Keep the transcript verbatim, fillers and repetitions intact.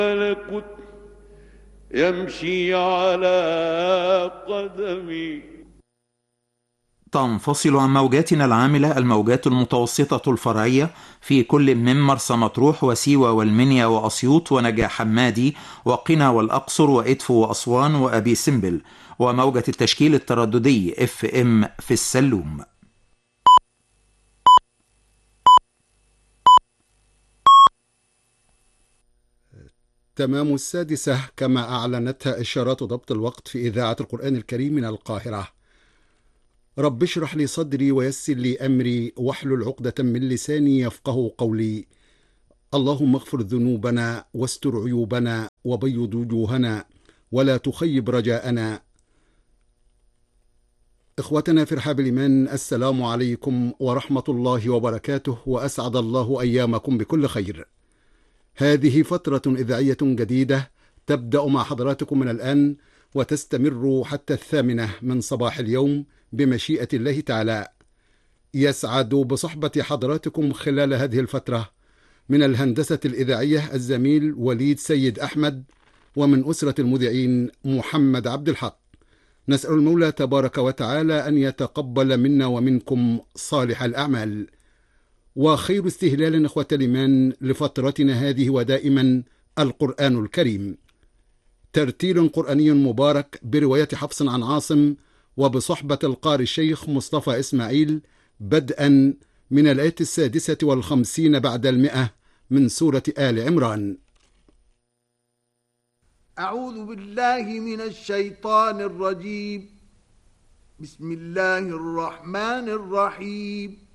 ملك يمشي على قدمي. تنفصل عن موجاتنا العاملة الموجات المتوسطة الفرعية في كل من مرسى مطروح وسيوة والمنيا وأسيوط ونجع حمادي وقنا والأقصر وإدفو وأسوان وأبي سمبل، وموجة التشكيل الترددي اف ام في السلوم. تمام السادسة كما أعلنتها إشارات ضبط الوقت في إذاعة القرآن الكريم من القاهرة. رب اشرح لي صدري ويسر لي أمري واحلل عقدة من لساني يفقه قولي. اللهم اغفر ذنوبنا واستر عيوبنا وبيض وجوهنا ولا تخيب رجاءنا. إخوتنا في رحاب الإيمان، السلام عليكم ورحمة الله وبركاته، وأسعد الله أيامكم بكل خير. هذه فترة إذاعية جديدة تبدأ مع حضراتكم من الآن وتستمر حتى الثامنة من صباح اليوم بمشيئة الله تعالى. يسعد بصحبة حضراتكم خلال هذه الفترة من الهندسة الإذاعية الزميل وليد سيد أحمد، ومن أسرة المذيعين محمد عبد الحق. نسأل المولى تبارك وتعالى أن يتقبل منا ومنكم صالح الأعمال. وخير استهلال إخوة الإيمان لفترتنا هذه ودائما القرآن الكريم، ترتيل قرآني مبارك برواية حفص عن عاصم وبصحبة القارئ الشيخ مصطفى إسماعيل، بدءا من الآية السادسة والخمسين بعد المئة من سورة آل عمران. أعوذ بالله من الشيطان الرجيم. بسم الله الرحمن الرحيم.